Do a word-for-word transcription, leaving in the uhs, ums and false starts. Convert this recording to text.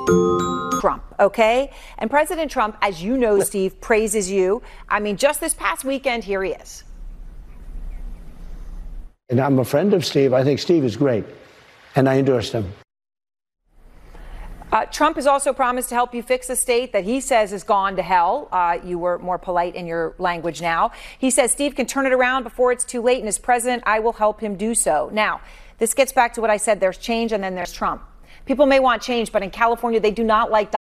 Trump, okay? And President Trump, as you know, Steve, praises you. I mean, just this past weekend, here he is. And I'm a friend of Steve. I think Steve is great, and I endorsed him. Uh, Trump has also promised to help you fix a state that he says has gone to hell. Uh, you were more polite in your language now. He says Steve can turn it around before it's too late, and as president, I will help him do so. Now, this gets back to what I said. There's change, and then there's Trump. People may want change, but in California, they do not like